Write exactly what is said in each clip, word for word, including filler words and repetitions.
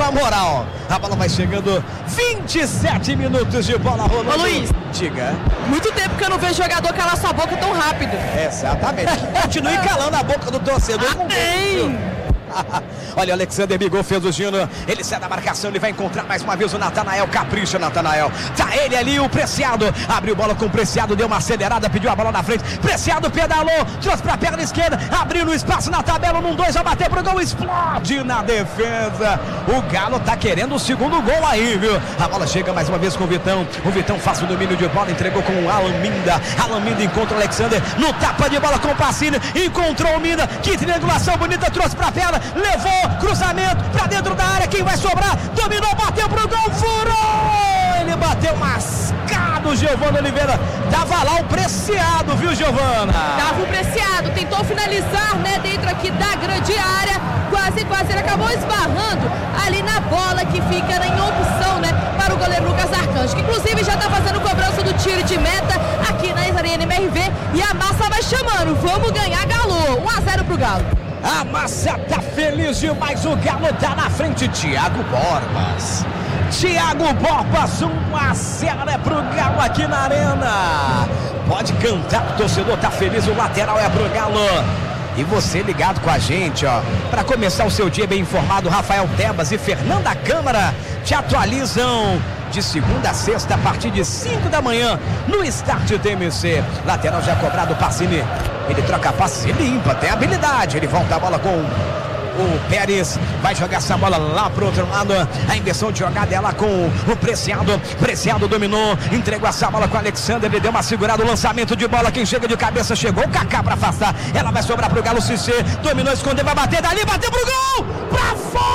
a moral. A bola vai chegando, vinte e sete minutos de bola rolando. Ô Luiz, diga. Muito tempo que eu não vejo jogador calar sua boca tão rápido. Exatamente. Continue calando a boca do torcedor. Ah, tem. Olha, o Alexander Bigol fez o giro. Ele sai da marcação, ele vai encontrar mais uma vez o Natanael. Capricha, Natanael. Tá ele ali, o Preciado. Abriu bola com o Preciado, deu uma acelerada, pediu a bola na frente. Preciado pedalou, trouxe pra perna esquerda, abriu no espaço na tabela, num dois, vai bater pro gol, explode na defesa. O Galo tá querendo o segundo gol aí, viu? A bola chega mais uma vez com o Vitão. O Vitão faz o domínio de bola, entregou com o Alan Minda. Alan Minda encontra o Alexander no tapa de bola com o Pacini. Encontrou o Minda, que triangulação bonita, trouxe pra perna. Levou, cruzamento pra dentro da área, quem vai sobrar? Dominou, bateu pro gol, furou! Ele bateu mascado, Giovana Oliveira. Tava lá o Preciado, viu, Giovana? Tava o Preciado, tentou finalizar, né, dentro aqui da grande área. Quase, quase, ele acabou esbarrando ali na bola que fica em opção, né, para o goleiro Lucas Arcanjo, que inclusive já tá fazendo cobrança do tiro de meta aqui na Arena M R V. E a massa vai chamando, vamos ganhar, Galo. um a zero pro Galo. A massa tá feliz demais, o Galo tá na frente. Thiago Borbas. Thiago Borbas, um a zero é pro Galo aqui na Arena. Pode cantar, o torcedor tá feliz, o lateral é pro Galo. E você ligado com a gente, ó, para começar o seu dia bem informado, Rafael Tebas e Fernanda Câmara te atualizam de segunda a sexta a partir de cinco da manhã no Start T M C. Lateral já cobrado, Pacini. Ele troca passe, ele limpa, tem habilidade. Ele volta a bola com o Pérez, vai jogar essa bola lá pro outro lado. A inversão de jogada é lá com o Preciado. Preciado dominou, entregou essa bola com o Alexander. Ele deu uma segurada, o lançamento de bola. Quem chega de cabeça chegou o Kaká para afastar. Ela vai sobrar pro Galo. Cissé dominou, escondeu, vai bater dali, bateu pro gol, pra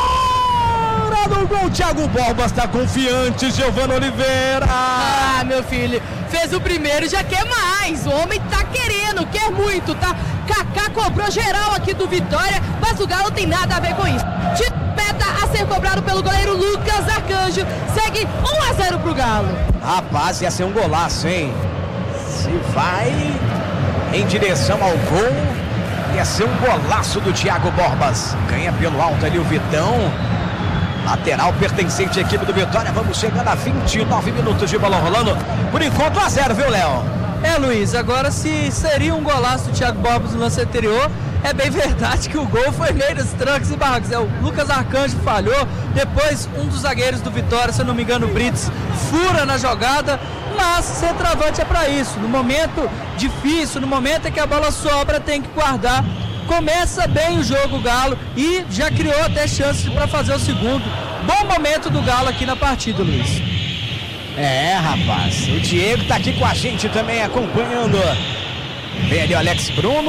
fora do gol. Thiago Borbas tá confiante, Giovana Oliveira. Ah, meu filho, fez o primeiro, já quer mais. O homem tá querendo, quer muito, tá? Kaká cobrou geral aqui do Vitória, mas o Galo tem nada a ver com isso. De meta a ser cobrado pelo goleiro Lucas Arcanjo. Segue um a zero pro Galo. Rapaz, ia ser um golaço, hein? Se vai em direção ao gol, ia ser um golaço do Thiago Borbas. Ganha pelo alto ali o Vitão. Lateral pertencente à equipe do Vitória. Vamos chegando a vinte e nove minutos de bola rolando. Por enquanto, um a zero, viu, Léo? É, Luiz, agora se seria um golaço do Thiago Borbas no lance anterior, é bem verdade que o gol foi meio dos trancos e barrancos. É, o Lucas Arcanjo falhou, depois um dos zagueiros do Vitória, se eu não me engano o Brits, fura na jogada, mas centroavante é para isso. No momento difícil, no momento em que a bola sobra, tem que guardar. Começa bem o jogo o Galo e já criou até chances para fazer o segundo. Bom momento do Galo aqui na partida, Luiz. É, rapaz, o Diego tá aqui com a gente também acompanhando. Vem ali o Alex Bruno,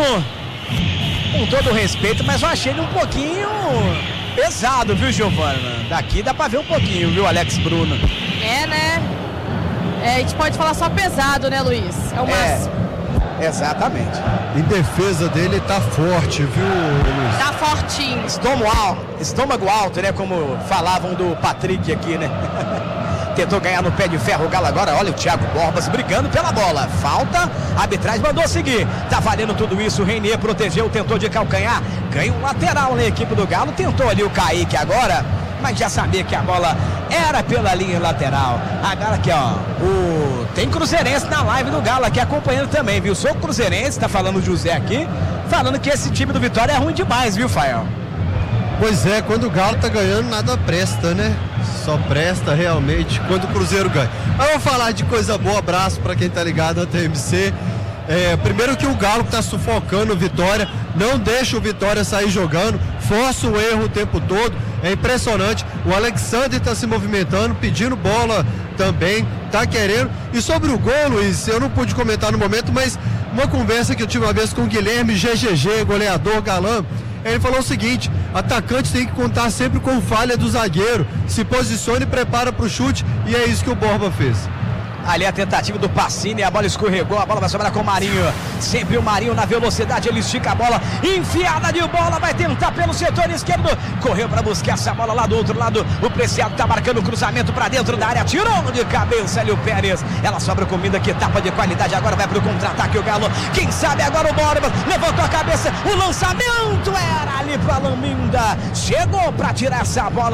com todo o respeito, mas eu achei ele um pouquinho pesado, viu, Giovana? Daqui dá pra ver um pouquinho, viu, Alex Bruno? É, né? É, a gente pode falar só pesado, né, Luiz? É o máximo. É, exatamente. Em defesa dele tá forte, viu, Luiz? Tá fortinho. Estômago alto, estômago alto, né? Como falavam do Patrick aqui, né? Tentou ganhar no pé de ferro o Galo agora. Olha o Thiago Borbas brigando pela bola. Falta, a arbitragem mandou seguir. Tá valendo tudo isso. O Reinier protegeu, tentou de calcanhar. Ganha um lateral na equipe do Galo. Tentou ali o Kaique agora, mas já sabia que a bola era pela linha lateral. Agora aqui, ó, o... tem cruzeirense na live do Galo aqui acompanhando também, viu? Sou cruzeirense, tá falando o José aqui, falando que esse time do Vitória é ruim demais, viu, Fael? Pois é, quando o Galo tá ganhando, nada presta, né? Só presta realmente quando o Cruzeiro ganha. Mas vamos falar de coisa boa, abraço pra quem tá ligado na T M C. É, primeiro que o Galo tá sufocando o Vitória, não deixa o Vitória sair jogando, força o erro o tempo todo, é impressionante. O Alexander tá se movimentando, pedindo bola também, tá querendo. E sobre o gol, Luiz, eu não pude comentar no momento, mas uma conversa que eu tive uma vez com o Guilherme G G G, goleador galã, ele falou o seguinte: atacante tem que contar sempre com falha do zagueiro, se posicione e prepara para o chute, e é isso que o Borba fez. Ali a tentativa do Pacini, a bola escorregou, a bola vai sobrar com o Marinho. Sempre o Marinho na velocidade, ele estica a bola, enfiada de bola, vai tentar pelo setor esquerdo. Correu para buscar essa bola lá do outro lado. O Preciado tá marcando o cruzamento para dentro da área, tirou de cabeça ali o Pérez. Ela sobra comida, que etapa de qualidade. Agora vai pro contra-ataque o Galo. Quem sabe agora o Borba levantou a cabeça, o lançamento era ali pro Alan Minda. Chegou para tirar essa bola.